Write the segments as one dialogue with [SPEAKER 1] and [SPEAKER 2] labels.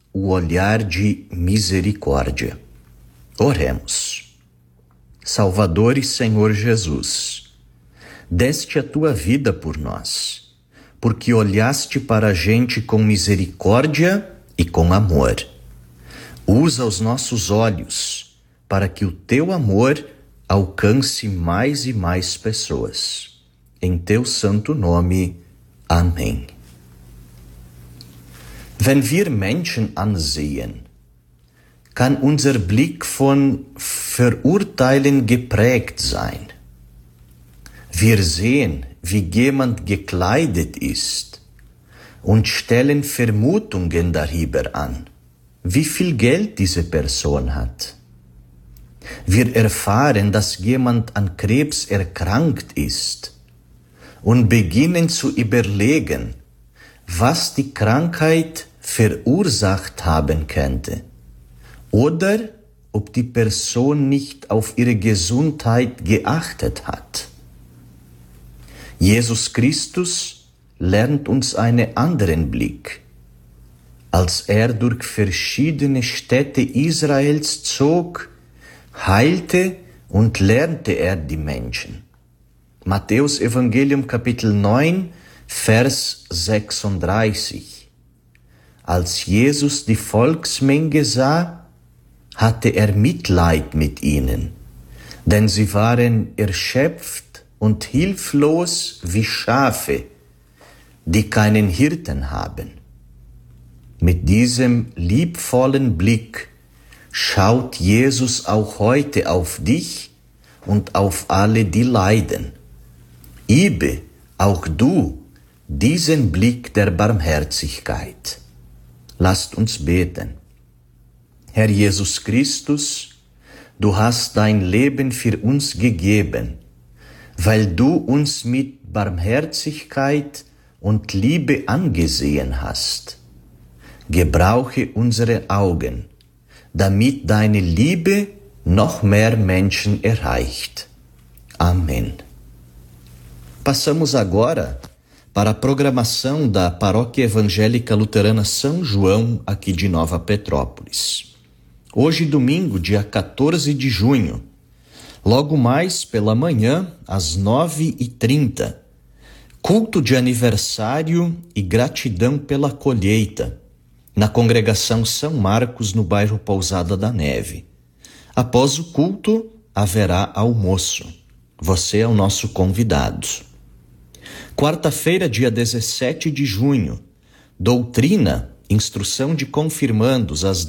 [SPEAKER 1] o olhar de misericórdia. Oremos. Salvador e Senhor Jesus, deste a tua vida por nós, porque olhaste para a gente com misericórdia e com amor. Usa os nossos olhos para que o teu amor alcance mais e mais pessoas. Em teu santo nome. Amém. Wenn wir Menschen ansehen, kann unser Blick von Verurteilen geprägt sein. Wir sehen, wie jemand gekleidet ist und stellen Vermutungen darüber an, wie viel Geld diese Person hat. Wir erfahren, dass jemand an Krebs erkrankt ist und beginnen zu überlegen, was die Krankheit verursacht haben könnte oder ob die Person nicht auf ihre Gesundheit geachtet hat. Jesus Christus lernt uns einen anderen Blick. Als er durch verschiedene Städte Israels zog, heilte und lernte er die Menschen. Matthäus Evangelium Kapitel 9, Vers 36. Als Jesus die Volksmenge sah, hatte er Mitleid mit ihnen, denn sie waren erschöpft und hilflos wie Schafe, die keinen Hirten haben. Mit diesem liebvollen Blick schaut Jesus auch heute auf dich und auf alle, die leiden. Übe auch du diesen Blick der Barmherzigkeit. Lasst uns beten. Herr Jesus Christus, du hast dein Leben für uns gegeben, weil du uns mit Barmherzigkeit und Liebe angesehen hast. Gebrauche unsere Augen, damit deine Liebe noch mehr Menschen erreicht. Amém. Passamos agora para a programação da Paróquia Evangélica Luterana São João, aqui de Nova Petrópolis. Hoje, domingo, dia 14 de junho, logo mais pela manhã, às 9h30, culto de aniversário e gratidão pela colheita, na Congregação São Marcos, no bairro Pousada da Neve. Após o culto, haverá almoço. Você é o nosso convidado. Quarta-feira, dia 17 de junho, doutrina, instrução de confirmandos, às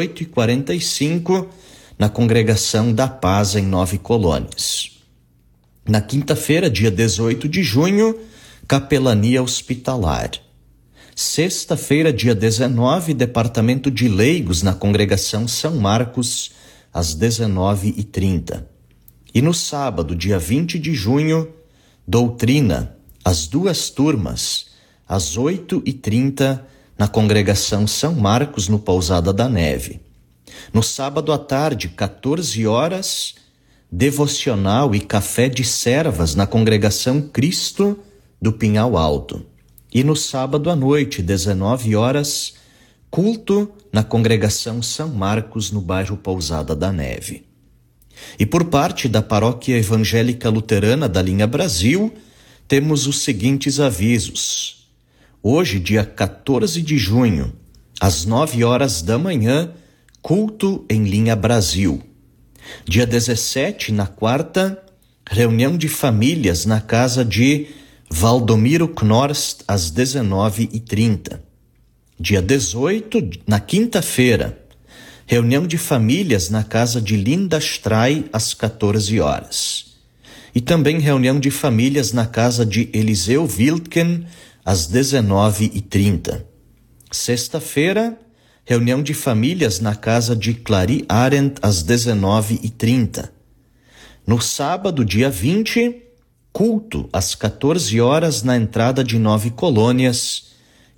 [SPEAKER 1] 18h45, na Congregação da Paz, em 9 Colônias. Na quinta-feira, dia 18 de junho, capelania hospitalar. Sexta-feira, dia 19, Departamento de Leigos, na Congregação São Marcos, às 19h30. E no sábado, dia 20 de junho, doutrina, as duas turmas, às 8h30, na Congregação São Marcos, no Pousada da Neve. No sábado à tarde, 14 horas, devocional e café de servas na Congregação Cristo do Pinhal Alto. E no sábado à noite, 19 horas, culto na Congregação São Marcos, no bairro Pousada da Neve. E por parte da Paróquia Evangélica Luterana da Linha Brasil, temos os seguintes avisos. Hoje, dia 14 de junho, às 9 horas da manhã, culto em Linha Brasil. Dia 17, na quarta, reunião de famílias na casa de Valdomiro Knorst, às 19h30. Dia 18, na quinta-feira, reunião de famílias na casa de Linda Stray, às 14 horas. E também reunião de famílias na casa de Eliseu Wildken, às 19h30. Sexta-feira, reunião de famílias na casa de Clary Arendt, às 19h30. No sábado, dia 20, culto às 14 horas na entrada de 9 Colônias,